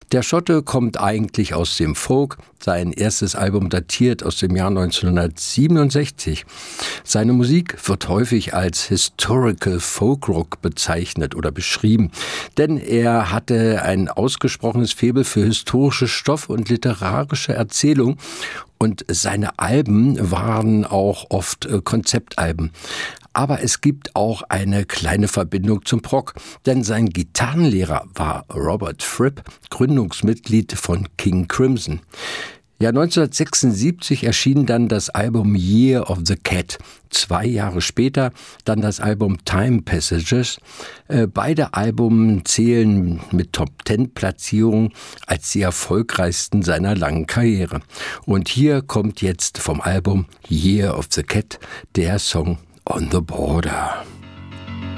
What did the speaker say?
Der Schotte kommt eigentlich aus dem Folk. Sein erstes Album datiert aus dem Jahr 1967. Seine Musik wird häufig als Historical Folkrock bezeichnet oder beschrieben, denn er hatte ein ausgesprochenes Faible für historische Stoff und literarische Erzählung. Und seine Alben waren auch oft Konzeptalben. Aber es gibt auch eine kleine Verbindung zum Prog, denn sein Gitarrenlehrer war Robert Fripp, Gründungsmitglied von King Crimson. Ja, 1976 erschien dann das Album Year of the Cat. 2 Jahre später dann das Album Time Passages. Beide Alben zählen mit Top-10-Platzierungen als die erfolgreichsten seiner langen Karriere. Und hier kommt jetzt vom Album Year of the Cat der Song On the Border.